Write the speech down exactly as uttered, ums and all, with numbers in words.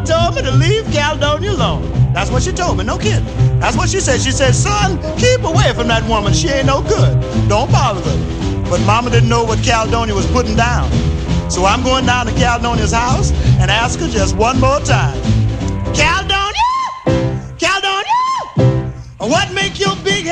mama told me to leave Caledonia alone. That's what she told me, no kidding. That's what she said. She said, son, keep away from that woman. She ain't no good. Don't bother her. But mama didn't know what Caledonia was putting down. So I'm going down to Caledonia's house and ask her just one more time. Caledonia! Caledonia! What make your big